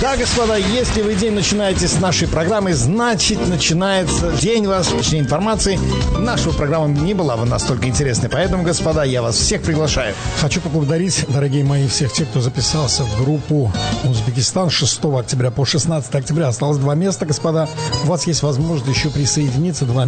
Да, господа, если вы день начинаете с нашей программы, значит, начинается день ваш, точнее, информации. Наша программа не была бы настолько интересной. Поэтому, господа, я вас всех приглашаю. Хочу поблагодарить, дорогие мои, всех тех, кто записался в группу «Узбекистан» с 6 октября по 16 октября. Осталось 2 места, господа. У вас есть возможность еще присоединиться. 2